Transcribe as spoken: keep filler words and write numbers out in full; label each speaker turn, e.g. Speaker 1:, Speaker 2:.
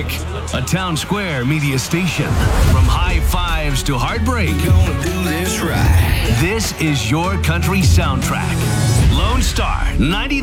Speaker 1: Music, a Town Square media station. From high fives to heartbreak,
Speaker 2: Gonna do this right.
Speaker 1: this is your country soundtrack. Lone Star ninety.